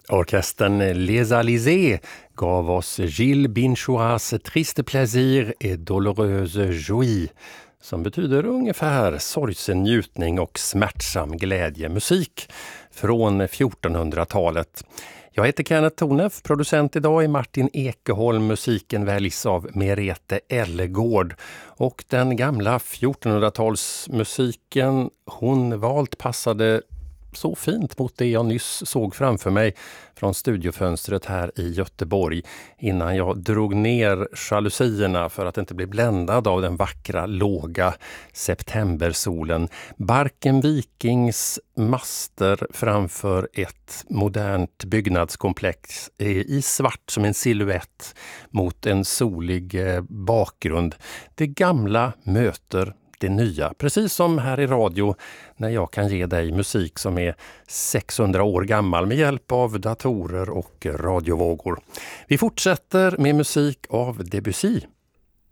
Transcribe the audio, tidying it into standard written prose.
Orkestern Les Alizés gav oss Gilles Binchois Triste Plaisir et Douloureuse Joie, som betyder ungefär sorgsen njutning och smärtsam glädje. Musik från 1400-talet. Jag heter Kenneth Tornef, producent idag är Martin Ekeholm, musiken väljs av Merete Ellegård. Och den gamla 1400-talsmusiken hon valt passade så fint mot det jag nyss såg framför mig från studiofönstret här i Göteborg innan jag drog ner jalusierna för att inte bli bländad av den vackra, låga septembersolen. Barken Vikings master framför ett modernt byggnadskomplex i svart som en silhuett mot en solig bakgrund. Det gamla möter det nya, precis som här i radio när jag kan ge dig musik som är 600 år gammal med hjälp av datorer och radiovågor. Vi fortsätter med musik av Debussy.